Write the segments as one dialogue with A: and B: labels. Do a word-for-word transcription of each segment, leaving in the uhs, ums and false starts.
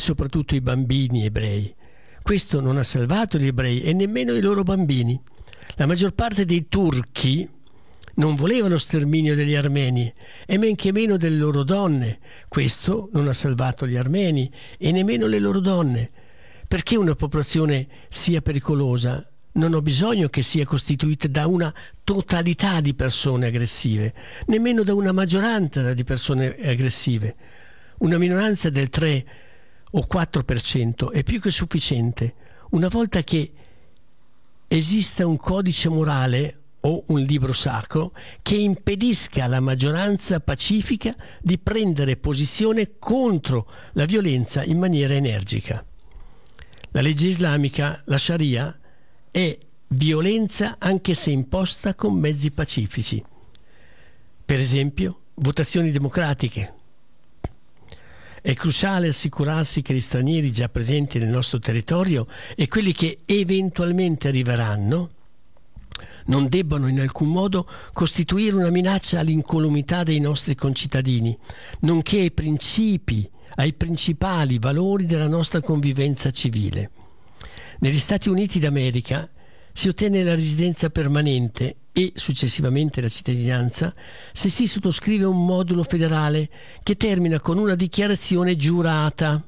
A: soprattutto i bambini ebrei. Questo non ha salvato gli ebrei e nemmeno i loro bambini. La maggior parte dei turchi non voleva lo sterminio degli armeni e men che meno delle loro donne. Questo non ha salvato gli armeni e nemmeno le loro donne. Perché una popolazione sia pericolosa? Non ho bisogno che sia costituita da una totalità di persone aggressive, nemmeno da una maggioranza di persone aggressive. Una minoranza del tre o quattro per cento è più che sufficiente, una volta che esista un codice morale o un libro sacro che impedisca alla maggioranza pacifica di prendere posizione contro la violenza in maniera energica. La legge islamica, la Sharia, è violenza anche se imposta con mezzi pacifici. Per esempio, votazioni democratiche. È cruciale assicurarsi che gli stranieri già presenti nel nostro territorio e quelli che eventualmente arriveranno non debbano in alcun modo costituire una minaccia all'incolumità dei nostri concittadini, nonché ai principi, ai principali valori della nostra convivenza civile. Negli Stati Uniti d'America si ottiene la residenza permanente e successivamente la cittadinanza se si sottoscrive un modulo federale che termina con una dichiarazione giurata,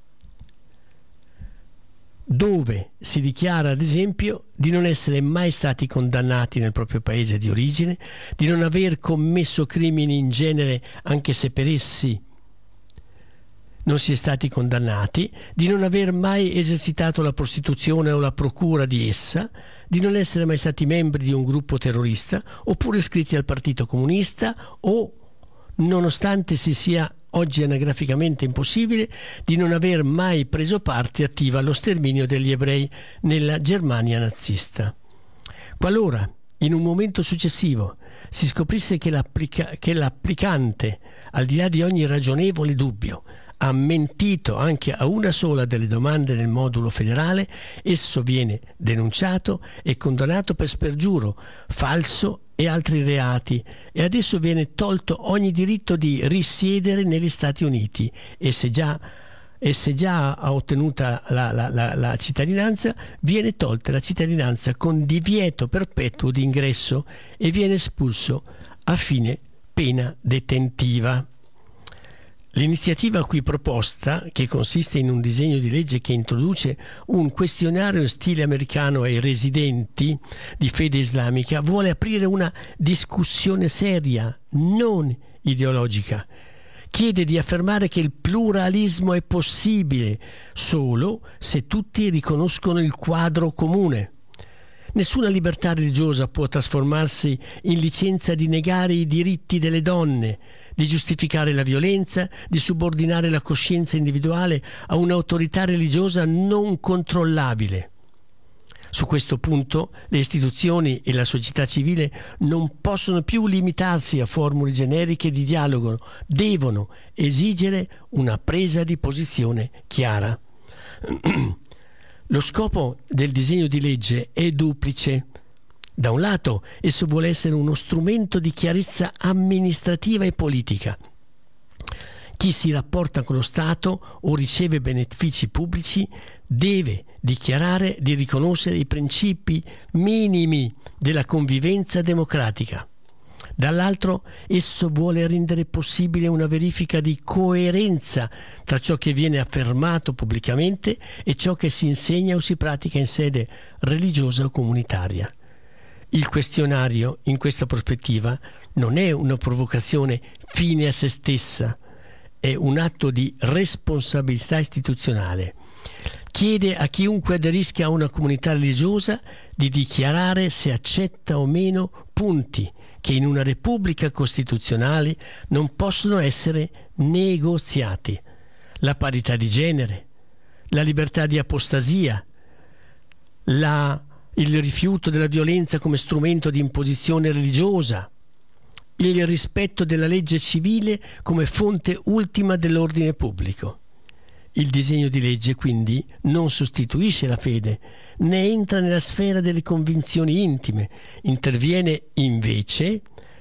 A: dove si dichiara ad esempio di non essere mai stati condannati nel proprio paese di origine, di non aver commesso crimini in genere anche se per essi non si è stati condannati, di non aver mai esercitato la prostituzione o la procura di essa, di non essere mai stati membri di un gruppo terrorista oppure iscritti al Partito Comunista o, nonostante si sia oggi anagraficamente impossibile, di non aver mai preso parte attiva allo sterminio degli ebrei nella Germania nazista. Qualora, in un momento successivo, si scoprisse che, l'applica- che l'applicante, al di là di ogni ragionevole dubbio, ha mentito anche a una sola delle domande nel modulo federale, esso viene denunciato e condannato per spergiuro, falso e altri reati, e adesso viene tolto ogni diritto di risiedere negli Stati Uniti e se già, e se già ha ottenuta la, la, la, la cittadinanza, viene tolta la cittadinanza con divieto perpetuo di ingresso e viene espulso a fine pena detentiva. L'iniziativa qui proposta, che consiste in un disegno di legge che introduce un questionario in stile americano ai residenti di fede islamica, vuole aprire una discussione seria, non ideologica. Chiede di affermare che il pluralismo è possibile solo se tutti riconoscono il quadro comune. Nessuna libertà religiosa può trasformarsi in licenza di negare i diritti delle donne, di giustificare la violenza, di subordinare la coscienza individuale a un'autorità religiosa non controllabile. Su questo punto le istituzioni e la società civile non possono più limitarsi a formule generiche di dialogo, devono esigere una presa di posizione chiara. Lo scopo del disegno di legge è duplice. Da un lato, esso vuole essere uno strumento di chiarezza amministrativa e politica. Chi si rapporta con lo Stato o riceve benefici pubblici deve dichiarare di riconoscere i principi minimi della convivenza democratica. Dall'altro, esso vuole rendere possibile una verifica di coerenza tra ciò che viene affermato pubblicamente e ciò che si insegna o si pratica in sede religiosa o comunitaria. Il questionario, in questa prospettiva, non è una provocazione fine a se stessa, è un atto di responsabilità istituzionale. Chiede a chiunque aderisca a una comunità religiosa di dichiarare se accetta o meno punti che in una repubblica costituzionale non possono essere negoziati: la parità di genere, la libertà di apostasia, la, il rifiuto della violenza come strumento di imposizione religiosa, il rispetto della legge civile come fonte ultima dell'ordine pubblico. Il disegno di legge quindi non sostituisce la fede, né entra nella sfera delle convinzioni intime, interviene invece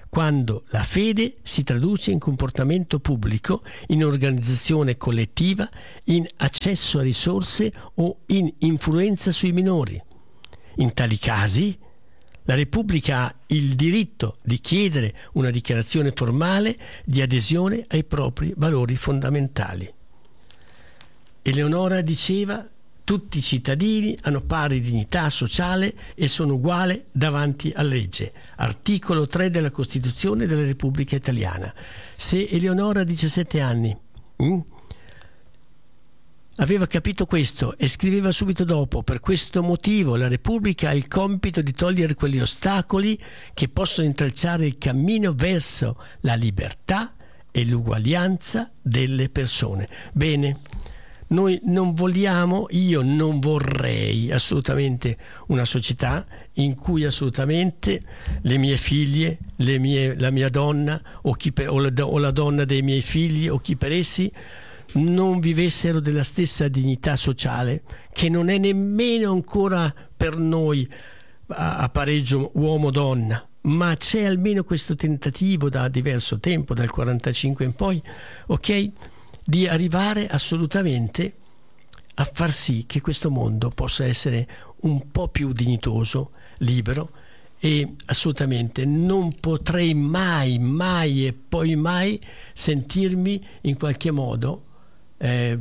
A: quando la fede si traduce in comportamento pubblico, in organizzazione collettiva, in accesso a risorse o in influenza sui minori. In tali casi, la Repubblica ha il diritto di chiedere una dichiarazione formale di adesione ai propri valori fondamentali. Eleonora diceva: tutti i cittadini hanno pari dignità sociale e sono uguali davanti alla legge. Articolo tre della Costituzione della Repubblica Italiana. Se Eleonora, diciassette anni, hm, aveva capito questo e scriveva subito dopo: per questo motivo la Repubblica ha il compito di togliere quegli ostacoli che possono intralciare il cammino verso la libertà e l'uguaglianza delle persone. Bene, noi non vogliamo, io non vorrei assolutamente una società in cui assolutamente le mie figlie, le mie, la mia donna o, chi per, o, la, o la donna dei miei figli o chi per essi non vivessero della stessa dignità sociale, che non è nemmeno ancora per noi a, a pareggio uomo-donna, ma c'è almeno questo tentativo da diverso tempo, dal quarantacinque in poi, ok? Di arrivare assolutamente a far sì che questo mondo possa essere un po' più dignitoso, libero, e assolutamente non potrei mai, mai e poi mai sentirmi in qualche modo eh,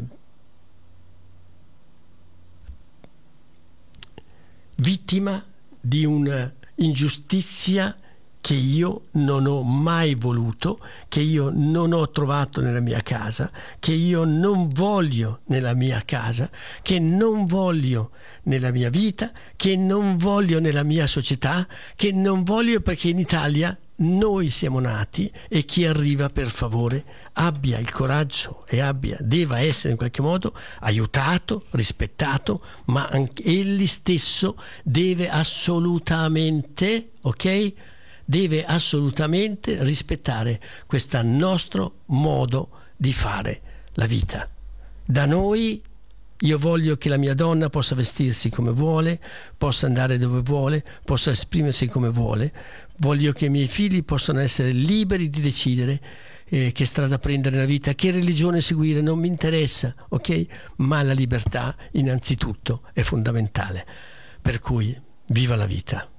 A: vittima di un'ingiustizia che io non ho mai voluto, che io non ho trovato nella mia casa, che io non voglio nella mia casa, che non voglio nella mia vita, che non voglio nella mia società, che non voglio, perché in Italia noi siamo nati e chi arriva, per favore, abbia il coraggio e abbia, deve essere in qualche modo aiutato, rispettato, ma anche egli stesso deve assolutamente, ok? Deve assolutamente rispettare questo nostro modo di fare la vita. Da noi, io voglio che la mia donna possa vestirsi come vuole, possa andare dove vuole, possa esprimersi come vuole. Voglio che i miei figli possano essere liberi di decidere eh, che strada prendere nella vita, che religione seguire, non mi interessa, ok? Ma la libertà innanzitutto è fondamentale. Per cui, viva la vita!